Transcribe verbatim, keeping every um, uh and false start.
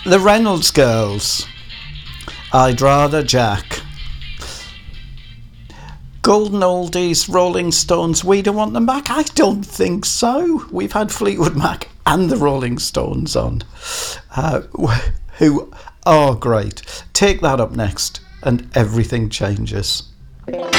The Reynolds Girls. I'd Rather Jack. Golden Oldies, Rolling Stones, we don't want them back. I don't think so. We've had Fleetwood Mac and the Rolling Stones on, uh, who are great. Take that up next and everything changes.